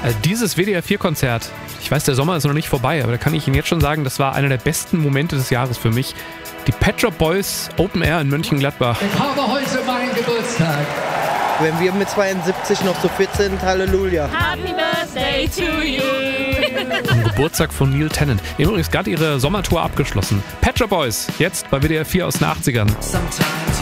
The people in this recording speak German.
Dieses WDR4-Konzert, ich weiß, der Sommer ist noch nicht vorbei, aber da kann ich Ihnen jetzt schon sagen, das war einer der besten Momente des Jahres für mich. Die Pet Shop Boys Open Air in Mönchengladbach. Ich habe heute meinen Geburtstag. Wenn wir mit 72 noch so fit sind, Halleluja. Happy Birthday to you. Am Geburtstag von Neil Tennant. Die haben übrigens gerade ihre Sommertour abgeschlossen. Pet Shop Boys, jetzt bei WDR 4 aus den 80ern. Sometimes